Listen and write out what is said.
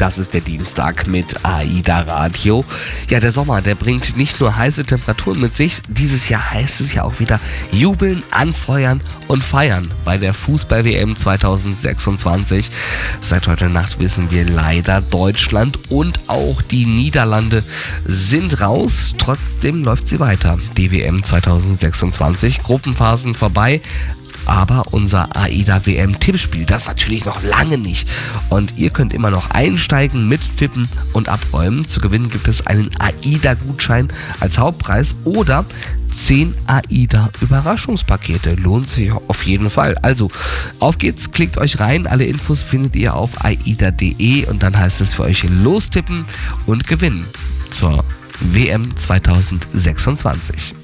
Das ist der Dienstag mit AIDA Radio. Ja, der Sommer, der bringt nicht nur heiße Temperaturen mit sich. Dieses Jahr heißt es ja auch wieder jubeln, anfeuern und feiern bei der Fußball-WM 2026. Seit heute Nacht wissen wir leider, Deutschland und auch die Niederlande sind raus. Trotzdem läuft sie weiter. Die WM 2026, Gruppenphasen vorbei. Aber unser AIDA WM-Tippspiel, das natürlich noch lange nicht. Und ihr könnt immer noch einsteigen, mittippen und abräumen. Zu gewinnen gibt es einen AIDA-Gutschein als Hauptpreis oder 10 AIDA-Überraschungspakete. Lohnt sich auf jeden Fall. Also, auf geht's, klickt euch rein. Alle Infos findet ihr auf aida.de und dann heißt es für euch lostippen und gewinnen zur WM 2026.